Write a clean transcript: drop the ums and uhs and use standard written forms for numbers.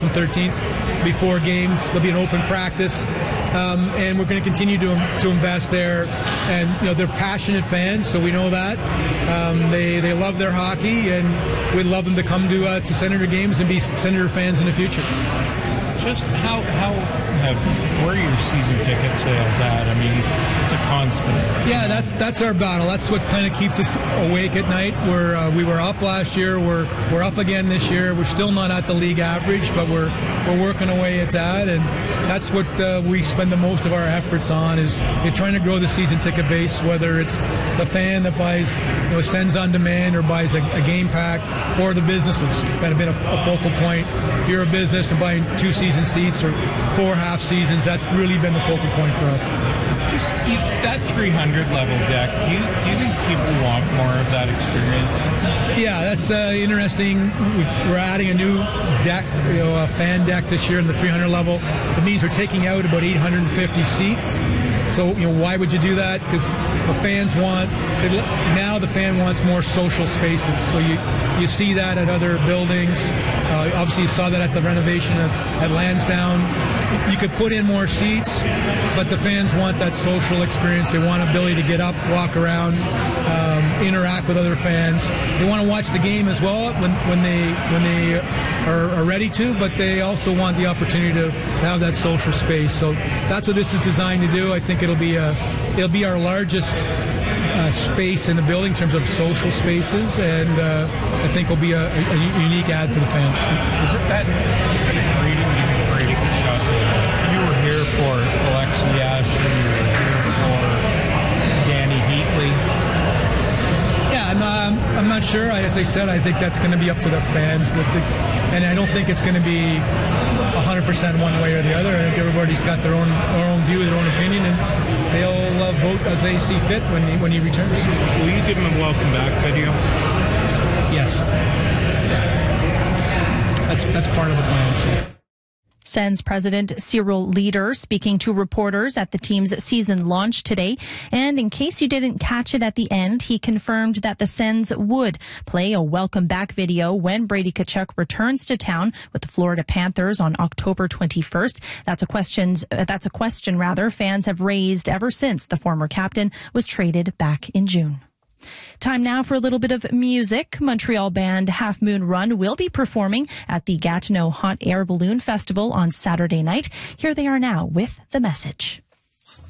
13th, before games. There'll be an open practice, and we're going to continue to invest there. And they're passionate fans, so we know that they love their hockey, and we'd love them to come to Senator games and be Senator fans in the future. Just where are your season ticket sales at? I mean, it's a constant. Yeah, that's our battle. That's what kind of keeps us awake at night. We were up last year. We're up again this year. We're still not at the league average, but we're working away at that, and that's what we spend the most of our efforts on is trying to grow the season ticket base, whether it's the fan that buys, sends on demand or buys a game pack, or the businesses. Kind of been a focal point. If you're a business and buying 2 season seats or 4 half seasons, that's really been the focal point for us. Just that 300 level deck, do you think people want more of that experience? Yeah, that's interesting. We're adding a new deck, a fan deck this year in the 300 level. It means we're taking out about 850 seats. So, why would you do that? Because the fan wants more social spaces. So you see that at other buildings. Obviously, you saw that at the renovation at Lansdowne. You could put in more seats, but the fans want that social experience. They want ability to get up, walk around, interact with other fans. They want to watch the game as well when they are ready to, but they also want the opportunity to have that social space. So that's what this is designed to do. I think it'll be our largest space in the building in terms of social spaces, and I think will be a unique ad for the fans. Is it that greeting? Do you think Brady Tkachuk? You were here for Alexi Yashin, you were here for Danny Heatley. Yeah, I'm not sure. As I said, I think that's going to be up to the fans, and I don't think it's going to be 100% one way or the other. I think everybody's got their own view, their own opinion, and they'll vote as they see fit when he returns. Will you give him a welcome back video? Yes. That's part of the plan. So. Sens President Cyril Leader speaking to reporters at the team's season launch today. And in case you didn't catch it at the end, he confirmed that the Sens would play a welcome back video when Brady Tkachuk returns to town with the Florida Panthers on October 21st. That's a question fans have raised ever since the former captain was traded back in June. Time now for a little bit of music. Montreal band Half Moon Run will be performing at the Gatineau Hot Air Balloon Festival on Saturday night. Here they are now with The Message.